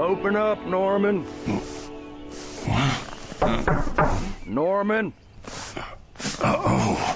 Open up, Norman. Norman? Uh-oh.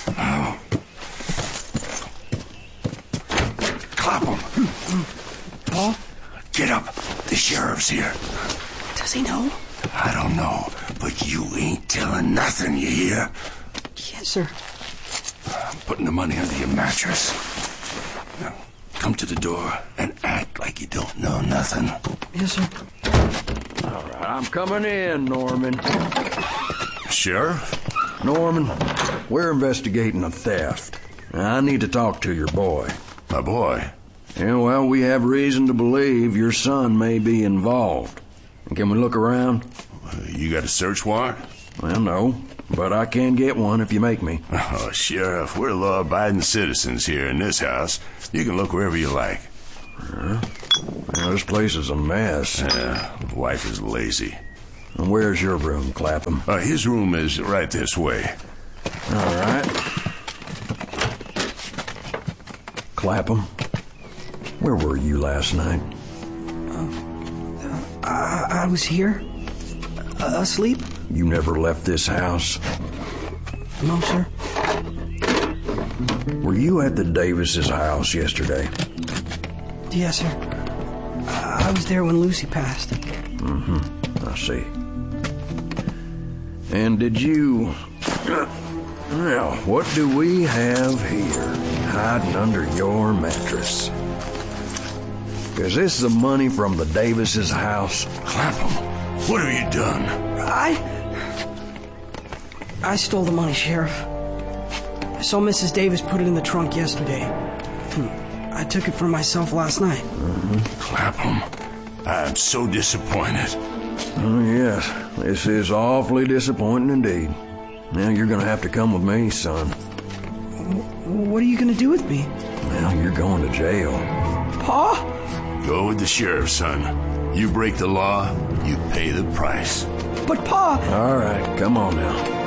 Clapham. Paul? Get up. The sheriff's here. Does he know? I don't know, but you ain't telling nothing, you hear? Yes, sir. I'm putting the money under your mattress. Now, come to the door and act like you don't know nothing. Yes, sir. All right, I'm coming in, Norman. Sheriff? Norman, we're investigating a theft. I need to talk to your boy. My boy? Yeah, well, we have reason to believe your son may be involved. Can we look around? You got a search warrant? Well, no, but I can get one if you make me. Oh, Sheriff, we're law-abiding citizens here in this house. You can look wherever you like. Well, this place is a mess. Wife is lazy. And where's your room, Clapham? His room is right this way. All right. Clapham, where were you last night? I was here. Asleep? You never left this house? No, sir. Were you at the Davises' house yesterday? Yes, sir. I was there when Lucy passed. I see. And did you... Now, what do we have here hiding under your mattress? Is this the money from the Davises' house? Clapham, what have you done? I stole the money, Sheriff. I saw Mrs. Davis put it in the trunk yesterday. I took it for myself last night. Clapham, I'm so disappointed. Oh, yes. This is awfully disappointing indeed. Now you're going to have to come with me, son. What are you going to do with me? Well, you're going to jail. Pa? Go with the sheriff, son. You break the law, you pay the price. But Pa... All right, come on now.